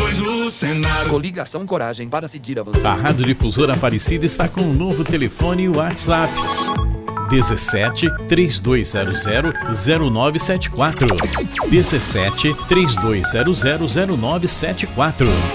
dois no Senado. Coligação Coragem para seguir a você. A Rádio Difusora Aparecida está com um novo telefone e WhatsApp. 17 3200 0974. 17 3200 0974.